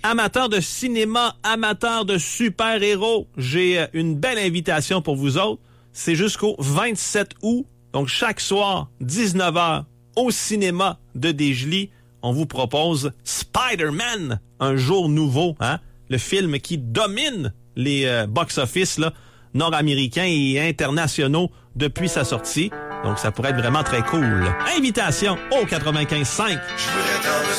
amateurs de cinéma, amateurs de super-héros, j'ai une belle invitation pour vous autres. C'est jusqu'au 27 août. Donc, chaque soir, 19h, au cinéma de Desjolies, on vous propose Spider-Man, un jour nouveau, hein? Le film qui domine les box-office là, nord-américains et internationaux depuis sa sortie. Donc, ça pourrait être vraiment très cool. Invitation au 95.5.